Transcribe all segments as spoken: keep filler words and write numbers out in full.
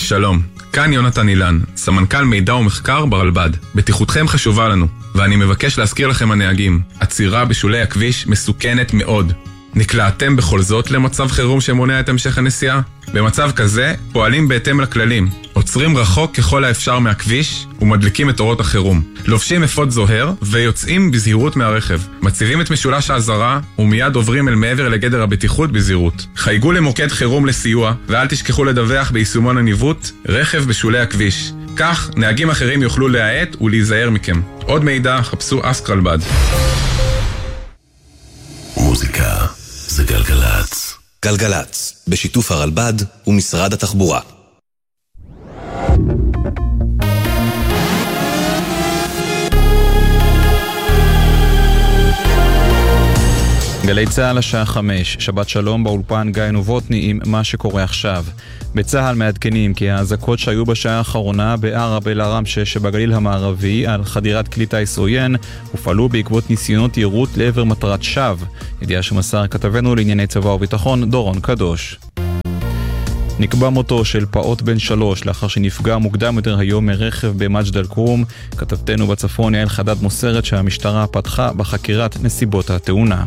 שלום, כאן יונתן אילן, סמנכ"ל מידע ומחקר ברלב"ד. בטיחותכם חשובה לנו, ואני מבקש להזכיר לכם הנהגים, עצירה בשולי הכביש מסוכנת מאוד. נקלעתם בכל זאת למצב חירום שמונע את המשך הנסיעה? במצב כזה פועלים בהתאם לכללים, עוצרים רחוק ככל האפשר מהכביש ומדליקים את אורות החירום, לובשים אפוד זוהר ויוצאים בזהירות מהרכב, מציבים את משולש האזהרה ומיד עוברים אל מעבר לגדר הבטיחות בזהירות. חייגו למוקד חירום לסיוע ואל תשכחו לדווח ביישומון הניווט רכב בשולי הכביש, כך נהגים אחרים יוכלו להאט ולהיזהר מכם. עוד מידע חפשו אסק רלב"ד. מוזיקה זה גלגלץ. גלגלץ, בשיתוף הרלב"ד ומשרד התחבורה. גלי צהל השעה חמש, שבת שלום באולפן גיא נובוטני עם מה שקורה עכשיו. בצהל מעדכנים כי האזעקות שהיו בשעה האחרונה בערב אל-עראמשה שבגליל המערבי על חדירת כלי טיס עוין הופעלו בעקבות ניסיונות יירוט לעבר מטרת שווא. ידיעה שמסר כתבנו לענייני צבא וביטחון דורון קדוש. נקבע מותו של פעוט בן שלוש לאחר שנפגע מוקדם יותר היום מרכב במג'ד אל-כרום. כתבתנו בצפון יעל חדד מוסרת שהמשטרה פתחה בחקירת נסיבות התאונה.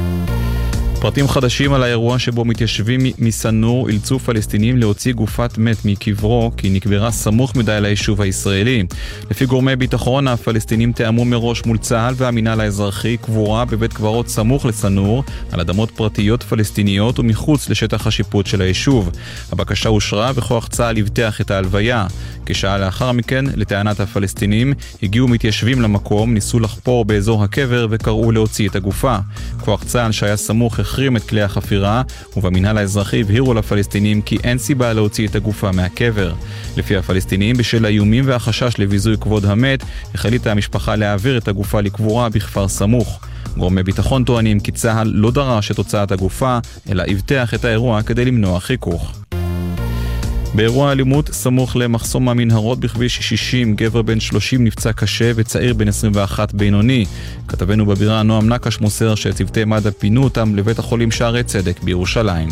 פרטים חדשים על האירוע שבו מתיישבים מסנור אילצו פלסטינים להוציא גופת מת מקברו כי נקברה סמוך מדי ליישוב הישראלי. לפי גורמי ביטחון, הפלסטינים תאמו מראש מול צה"ל והמינהל האזרחי קבורה בבית קברות סמוך לסנור על אדמות פרטיות פלסטיניות ומחוץ לשטח השיפוט של היישוב. הבקשה אושרה וכוח צה"ל הבטיח את ההלוויה. כשעה לאחר מכן, לטענת הפלסטינים, הגיעו מתיישבים למקום, ניסו לחפור באזור הקבר וקראו להוציא את הגופה. כוח צה"ל שהיה סמוך החרים את כלי החפירה, ובמינהל האזרחי הבהירו לפלסטינים כי אין סיבה להוציא את הגופה מהקבר. לפי הפלסטינים, בשל האיומים והחשש לביזוי כבוד המת, החליטה המשפחה להעביר את הגופה לקבורה בכפר סמוך. גורמי ביטחון טוענים כי צה"ל לא דרש את הוצאת הגופה, אלא הבטיח את האירוע כדי למנוע חיכוך. באירוע אלימות סמוך למחסום המנהרות בכביש שישים, גבר בן שלושים נפצע קשה וצעיר בן עשרים ואחת בינוני. כתבנו בבירה נועם נקש מוסר שצוותי מד"א פינו אותם לבית החולים שערי צדק בירושלים.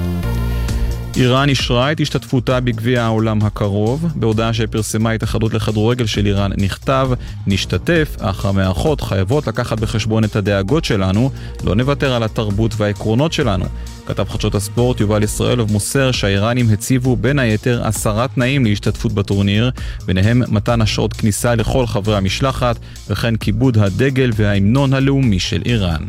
איראן אישרה את השתתפותה בגביע העולם הקרוב. בהודעה שפרסמה התאחדות לכדורגל של איראן נכתב: נשתתף, אך המארחות חייבות לקחת בחשבון את הדאגות שלנו, לא נוותר על התרבות והעקרונות שלנו. כתב חדשות הספורט יובל ישראלוב מוסר שהאיראנים הציבו בין היתר עשרה תנאים להשתתפות בטורניר, ביניהם מתן אשרות כניסה לכל חברי המשלחת, וכן כיבוד הדגל וההמנון הלאומי של איראן.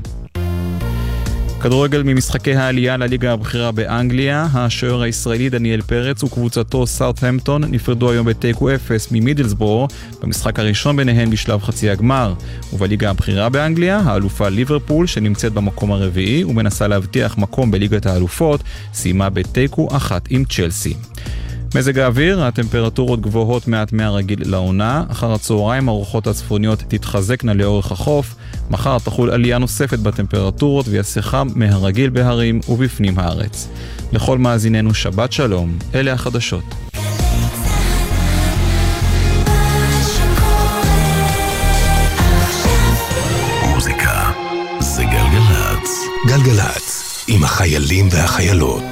כדורגל ממשחקי העלייה לליגה הבכירה באנגליה, השוער הישראלי דניאל פרץ וקבוצתו סאות'המפטון נפרדו היום בתיקו אפס ממידלסבורו במשחק הראשון ביניהם בשלב חצי הגמר. ובליגה הבכירה באנגליה, האלופה ליברפול שנמצאת במקום הרביעי ומנסה להבטיח מקום בליגת האלופות, סיימה בתיקו אחת עם צ'לסי. מזג האוויר, הטמפרטורות גבוהות מעט מהרגיל לעונה. אחר הצהריים הרוחות הצפוניות תתחזקנה לאורך החוף. מחר תחול עלייה נוספת בטמפרטורות ויעשה חם מהרגיל בהרים ובפנים הארץ. לכל מאזיננו שבת שלום, אלה החדשות. מוזיקה זה גלגלץ. גלגלץ עם החיילים והחיילות.